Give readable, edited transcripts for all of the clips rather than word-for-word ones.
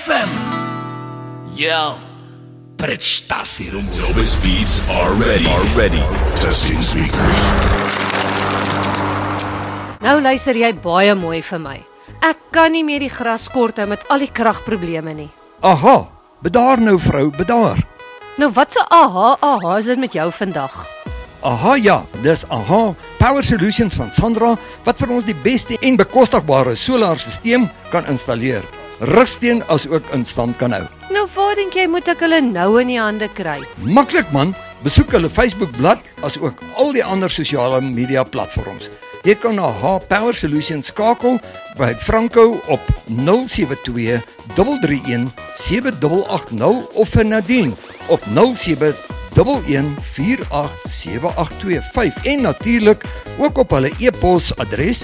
FM. Ja, prestasie roem. Jovis beats are ready. Testing speakers. Nou luister jy baie mooi vir my. Ek kan nie meer die gras kort hou met al die kragprobleme nie. Aha, bedaar nou vrou, bedaar. Nou wat se aha is dit met jou vandag? Aha ja, dis Aha Power Solutions van Sandra wat vir ons die beste en bekostigbare solarstelsel kan installeer. Rugsteen as ook in stand kan hou. Nou waar dink jy moet ek hulle nou in die hande kry? Maklik man, besoek hulle Facebookblad as ook al die ander sosiale media platforms. Jy kan na Aha Power Solutions skakel by Franco op 072 331 7880 of vir Nadine op 07 11487825 en natuurlik ook op hulle e-pos adres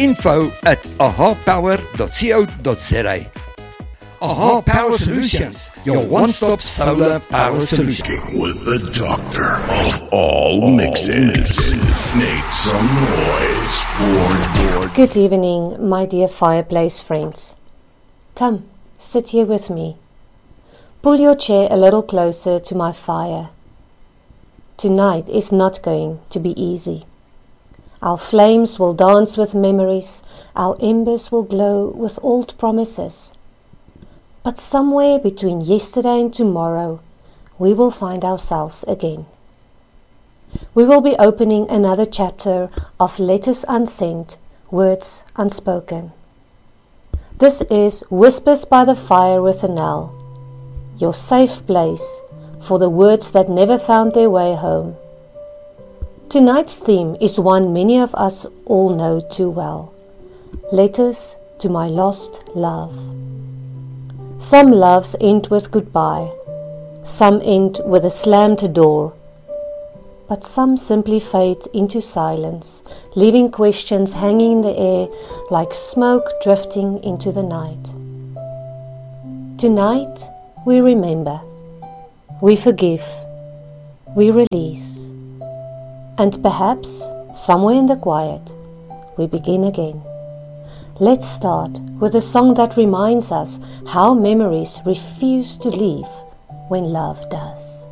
info@ahapower.co.za. Aha Power Solutions, your one-stop solar power solution. With the doctor of all mixes. Make some noise for Good evening, my dear fireplace friends. Come, sit here with me. Pull your chair a little closer to my fire. Tonight is not going to be easy. Our flames will dance with memories, our embers will glow with old promises. But somewhere between yesterday and tomorrow, we will find ourselves again. We will be opening another chapter of letters unsent, words unspoken. This is Whispers by the Fire with Annelle, your safe place for the words that never found their way home. Tonight's theme is one many of us all know too well. Letters to my lost love. Some loves end with goodbye, some end with a slammed door, but some simply fade into silence, leaving questions hanging in the air like smoke drifting into the night. Tonight we remember, we forgive, we release, and perhaps somewhere in the quiet we begin again. Let's start with a song that reminds us how memories refuse to leave when love does.